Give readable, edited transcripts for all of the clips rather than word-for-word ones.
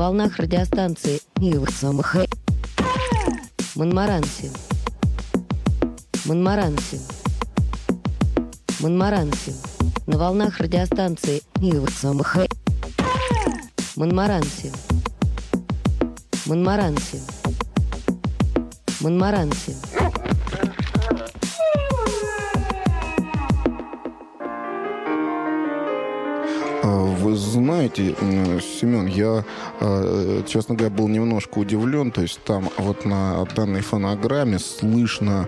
волнах радиостанции Монмаранси. Монмаранси. Монмаранси. На волнах радиостанции Монмаранси. Монмаранси. Монмаранси. Вы знаете, Семен, я, честно говоря, был немножко удивлен. То есть там вот на данной фонограмме слышно,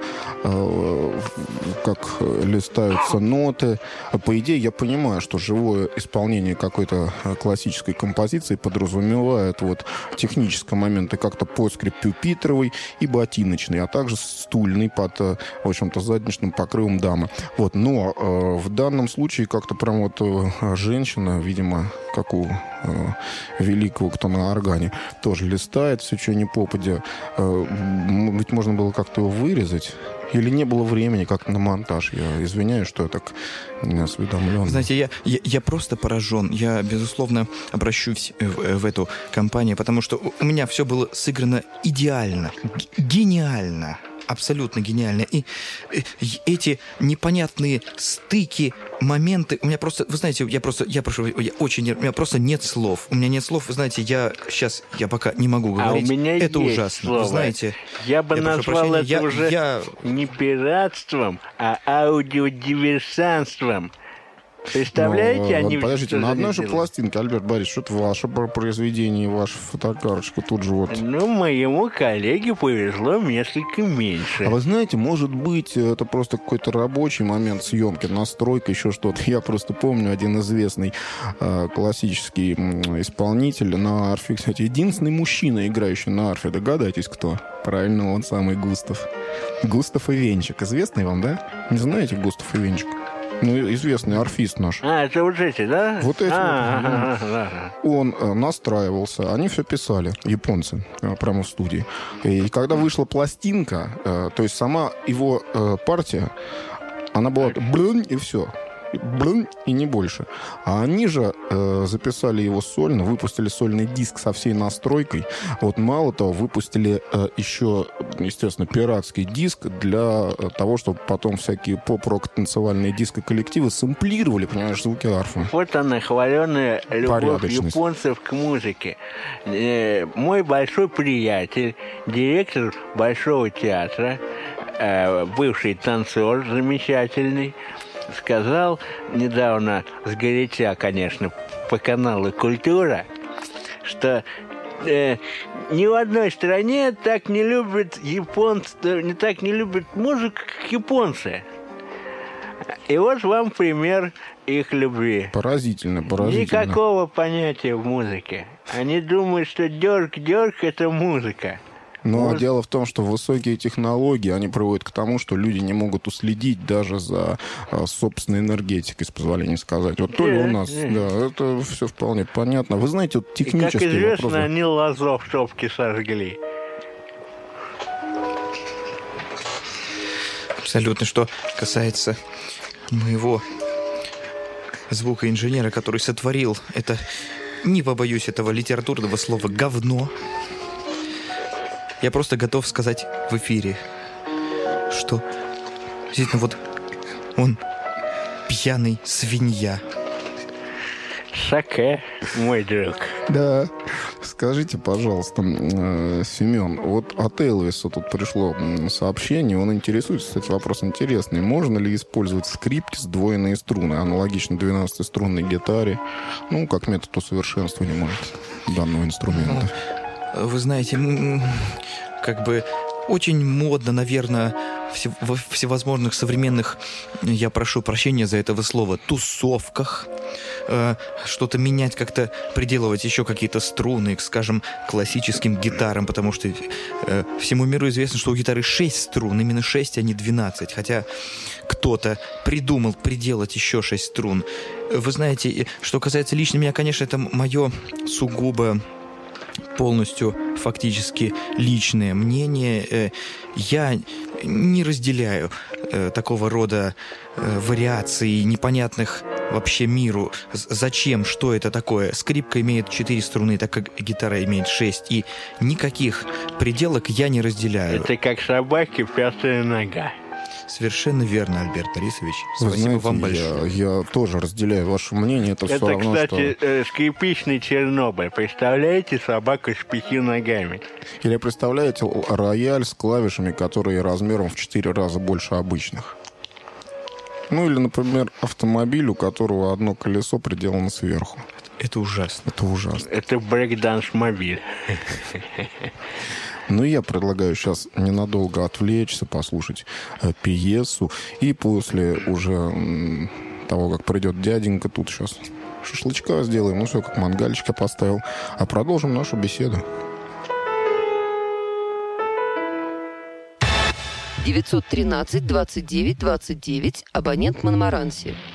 как листаются ноты. По идее, я понимаю, что живое исполнение какой-то классической композиции подразумевает вот технические моменты как-то подскрип пюпитровый и ботиночный, а также стульный под, в общем-то, задничным покрывом дамы. Вот. Но в данном случае как-то прям вот женщина, видимо, как у великого, кто на органе, тоже листает все, что ни попадя. Ведь можно было как-то его вырезать. Или не было времени как на монтаж? Я извиняюсь, что я так не осведомлен. Знаете, я просто поражен. Я, безусловно, обращусь в эту компанию, потому что у меня все было сыграно идеально, гениально. Абсолютно гениально. И эти непонятные стыки, моменты... У меня просто... Вы знаете, я очень... У меня просто нет слов. У меня нет слов. Вы знаете, я пока не могу говорить. А у меня это есть ужасно. слово. Вы знаете... Я бы назвал это уже не пиратством, а аудиодиверсантством. Представляете, они... Подождите, на одной же пластинке, Альберт Борисович, что-то ваше произведение, ваша фотокарточка тут же вот... Ну, моему коллеге повезло несколько меньше. А вы знаете, может быть, это просто какой-то рабочий момент съемки, настройка, еще что-то. Я просто помню один известный классический исполнитель на арфе, кстати, единственный мужчина, играющий на арфе. Догадайтесь, кто? Правильно, он самый Густав. Густав Ивенчик. Известный вам, да? Не знаете Густав Ивенчик? Ну, известный арфист наш. Это вот эти, да? Вот эти Он настраивался, они все писали, японцы, прямо в студии. И когда вышла пластинка, то есть сама его партия, она была блин, и все. Блин, и не больше. А они же записали его сольно, выпустили сольный диск со всей настройкой. Вот мало того, выпустили еще, естественно, пиратский диск для того, чтобы потом всякие поп-рок танцевальные диско-коллективы сэмплировали, понимаешь, звуки арфы. Вот она, хваленая любовь японцев к музыке. Мой большой приятель, директор Большого театра, бывший танцор замечательный, сказал недавно, сгоряча, конечно, по каналу «Культура», что ни в одной стране так не любят так не любят музыку, как японцы. И вот вам пример их любви. Поразительно. Никакого понятия в музыке. Они думают, что дёрг-дёрг – это музыка. Ну, а дело в том, что высокие технологии, они приводят к тому, что люди не могут уследить даже за собственной энергетикой, с позволения сказать. Вот то ли у нас, да, это все вполне понятно. Вы знаете, вот технические вопросы... И, как известно, вопросы... они лозу в топке сожгли. Абсолютно. Что касается моего звукоинженера, который сотворил это, не побоюсь этого литературного слова, говно, я просто готов сказать в эфире, что действительно вот он пьяный свинья. Саке, мой друг. Да. Скажите, пожалуйста, Семен, вот от Элвиса тут пришло сообщение, он интересуется, кстати, вопрос интересный. Можно ли использовать в скрипке сдвоенные струны, аналогично 12-струнной гитаре, ну, как метод усовершенствования, может, данного инструмента? Вы знаете, как бы очень модно, наверное, во всевозможных современных, я прошу прощения за этого слова, тусовках, что-то менять, как-то приделывать еще какие-то струны, скажем, классическим гитарам, потому что всему миру известно, что у гитары 6 струн, именно 6, а не 12, хотя кто-то придумал приделать еще 6 струн. Вы знаете, что касается лично меня, конечно, это мое сугубо полностью фактически личное мнение. Я не разделяю такого рода вариаций непонятных вообще миру. Зачем? Что это такое? Скрипка имеет 4 струны, так как гитара имеет 6. И никаких пределок я не разделяю. Это как собаки, 5-я нога. Совершенно верно, Альберт Борисович. Вы Спасибо знаете, вам большое. Я тоже разделяю ваше мнение. Это все равно, кстати, скрипичный Чернобыль. Представляете, собака с 5 ногами. Или представляете рояль с клавишами, которые размером в 4 раза больше обычных. Ну или, например, автомобиль, у которого одно колесо приделано сверху. Это ужасно. Это ужасно. Это брейкданс-мобиль. Ну, я предлагаю сейчас ненадолго отвлечься, послушать пьесу. И после уже того, как придет дяденька, тут сейчас шашлычка сделаем. Ну, все, как мангальчик я поставил. А продолжим нашу беседу. 913-29-29, абонент Монмаранси.